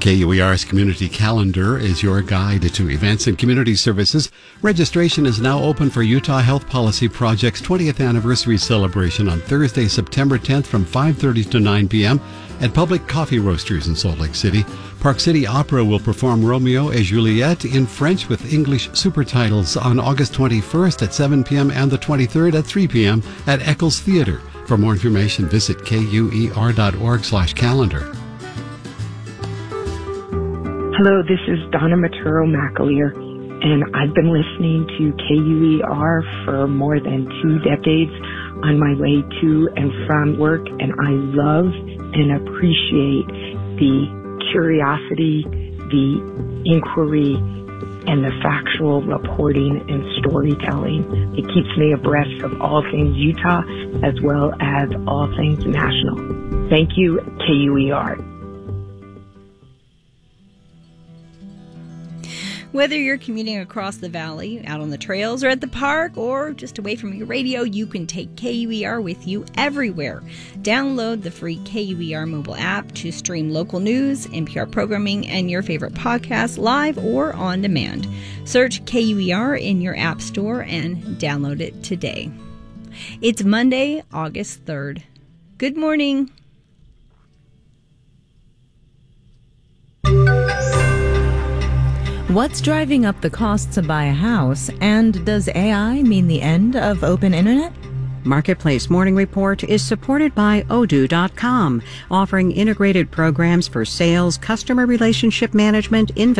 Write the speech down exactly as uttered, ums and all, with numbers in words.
K U E R's community calendar is your guide to events and community services. Registration is now open for Utah Health Policy Project's twentieth anniversary celebration on Thursday, September tenth from five thirty to nine p.m. at Public Coffee Roasters in Salt Lake City. Park City Opera will perform Romeo et Juliet in French with English supertitles on August twenty-first at seven p.m. and the twenty-third at three p.m. at Eccles Theatre. For more information, visit kuer.org slash calendar. Hello, this is Donna Maturo McAleer, and I've been listening to K U E R for more than two decades on my way to and from work, and I love and appreciate the curiosity, the inquiry, and the factual reporting and storytelling. It keeps me abreast of all things Utah as well as all things national. Thank you, K U E R. Whether you're commuting across the valley, out on the trails, or at the park, or just away from your radio, you can take K U E R with you everywhere. Download the free K U E R mobile app to stream local news, N P R programming, and your favorite podcasts live or on demand. Search K U E R in your app store and download it today. It's Monday, August third. Good morning. What's driving up the cost to buy a house, and does A I mean the end of open internet? Marketplace Morning Report is supported by Odoo dot com, offering integrated programs for sales, customer relationship management, inventory,